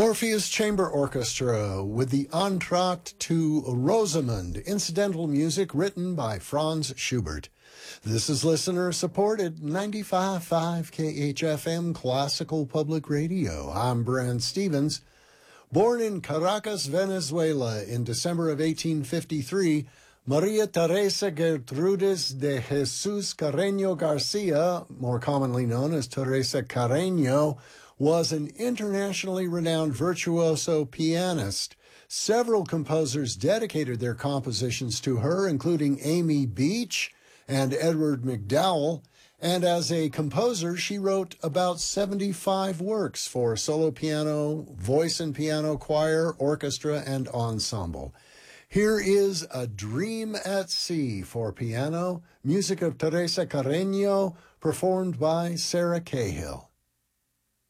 Orpheus Chamber Orchestra with the entr'acte to Rosamund, incidental music written by Franz Schubert. This is listener-supported 95.5 KHFM Classical Public Radio. I'm Brand Stevens. Born in Caracas, Venezuela in December of 1853, Maria Teresa Gertrudis de Jesus Carreño Garcia, more commonly known as Teresa Carreño, was an internationally renowned virtuoso pianist. Several composers dedicated their compositions to her, including Amy Beach and Edward McDowell, and as a composer, she wrote about 75 works for solo piano, voice and piano, choir, orchestra, and ensemble. Here is A Dream at Sea for piano, music of Teresa Carreño, performed by Sarah Cahill.